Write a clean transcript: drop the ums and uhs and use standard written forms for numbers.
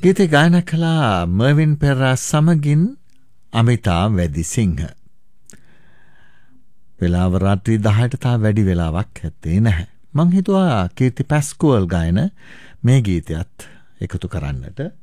ගීතය ගායනා කළා මර්වින් පෙරේරා සමගින් අමිතා වැදිසිංහ. වෙලාව රාත්‍රී 10ට තා වැඩි වෙලාවක් ඇත්තේ නැහැ. මං හිතුවා කීර්ති පැස්කුවල් ගායන මේ ගීතයත් එකතු කරන්නට.